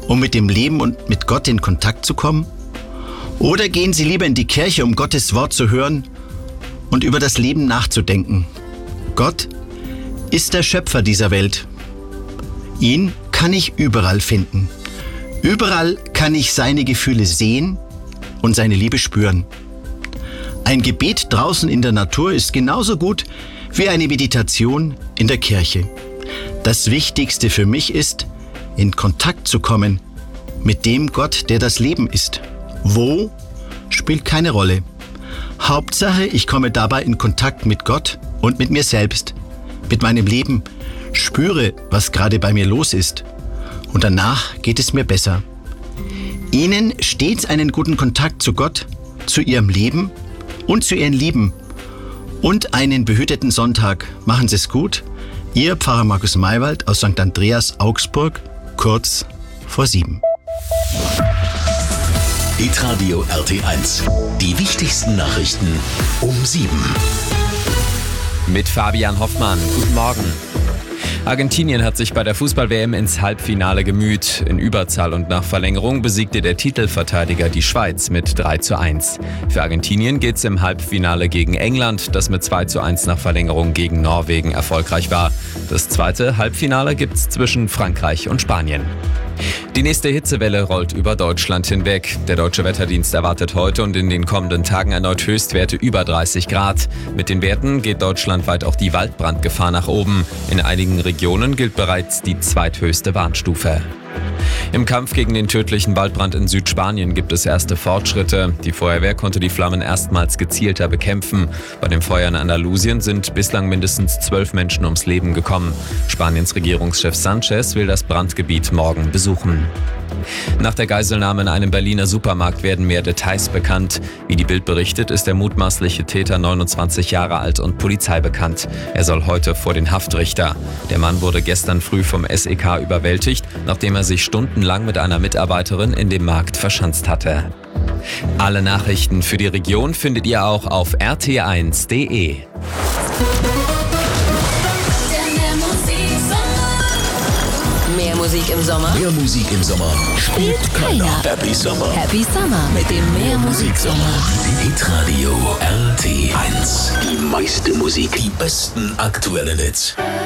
um mit dem Leben und mit Gott in Kontakt zu kommen? Oder gehen Sie lieber in die Kirche, um Gottes Wort zu hören und über das Leben nachzudenken? Gott ist der Schöpfer dieser Welt. Ihn kann ich überall finden. Überall kann ich seine Gefühle sehen und seine Liebe spüren. Ein Gebet draußen in der Natur ist genauso gut wie eine Meditation in der Kirche. Das Wichtigste für mich ist, in Kontakt zu kommen mit dem Gott, der das Leben ist. Wo, spielt keine Rolle. Hauptsache, ich komme dabei in Kontakt mit Gott und mit mir selbst, mit meinem Leben, spüre, was gerade bei mir los ist. Und danach geht es mir besser. Ihnen stets einen guten Kontakt zu Gott, zu Ihrem Leben und zu Ihren Lieben. Und einen behüteten Sonntag. Machen Sie es gut. Ihr Pfarrer Markus Maywald aus St. Andreas, Augsburg, kurz vor 7. Hitradio RT1. Die wichtigsten Nachrichten um 7. Mit Fabian Hoffmann. Guten Morgen. Argentinien hat sich bei der Fußball-WM ins Halbfinale gemüht. In Überzahl und nach Verlängerung besiegte der Titelverteidiger die Schweiz mit 3:1. Für Argentinien geht's im Halbfinale gegen England, das mit 2:1 nach Verlängerung gegen Norwegen erfolgreich war. Das zweite Halbfinale gibt's zwischen Frankreich und Spanien. Die nächste Hitzewelle rollt über Deutschland hinweg. Der Deutsche Wetterdienst erwartet heute und in den kommenden Tagen erneut Höchstwerte über 30 Grad. Mit den Werten geht deutschlandweit auch die Waldbrandgefahr nach oben. In einigen Regionen gilt bereits die zweithöchste Warnstufe. Im Kampf gegen den tödlichen Waldbrand in Südspanien gibt es erste Fortschritte. Die Feuerwehr konnte die Flammen erstmals gezielter bekämpfen. Bei dem Feuer in Andalusien sind bislang mindestens 12 Menschen ums Leben gekommen. Spaniens Regierungschef Sanchez will das Brandgebiet morgen besuchen. Nach der Geiselnahme in einem Berliner Supermarkt werden mehr Details bekannt. Wie die Bild berichtet, ist der mutmaßliche Täter 29 Jahre alt und Polizei bekannt. Er soll heute vor den Haftrichter. Der Mann wurde gestern früh vom SEK überwältigt, nachdem er sich stundenlang mit einer Mitarbeiterin in dem Markt verschanzt hatte. Alle Nachrichten für die Region findet ihr auch auf rt1.de. Mehr Musik im Sommer? Mehr Musik im Sommer spielt keiner. Happy Summer. Happy Summer mit dem Mehr Musik Sommer. Hitradio RT1. Die meiste Musik, die besten aktuellen Hits.